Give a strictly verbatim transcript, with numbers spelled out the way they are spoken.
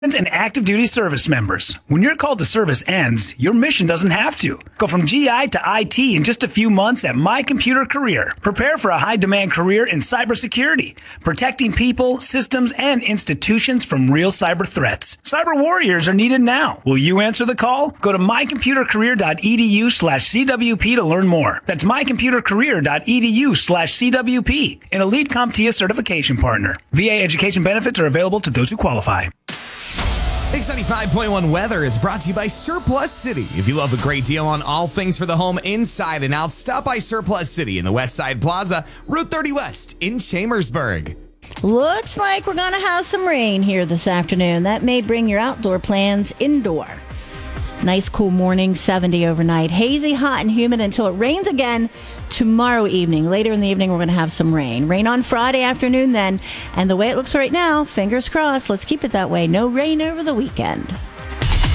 and active duty service members. When your call to service ends, your mission doesn't have to. Go from G I to I T in just a few months at My Computer Career. Prepare for a high-demand career in cybersecurity, protecting people, systems, and institutions from real cyber threats. Cyber warriors are needed now. Will you answer the call? Go to mycomputercareer.edu slash CWP to learn more. That's mycomputercareer.edu slash CWP, an Elite CompTIA certification partner. V A education benefits are available to those who qualify. X ninety-five point one weather is brought to you by Surplus City. If you love a great deal on all things for the home inside and out, stop by Surplus City in the West Side Plaza, Route thirty West in Chambersburg. Looks like we're going to have some rain here this afternoon. That may bring your outdoor plans indoor. Nice cool morning, seventy overnight. Hazy, hot, and humid until it rains again tomorrow evening. Later in the evening, we're going to have some rain. Rain on Friday afternoon then. And the way it looks right now, fingers crossed, let's keep it that way. No rain over the weekend.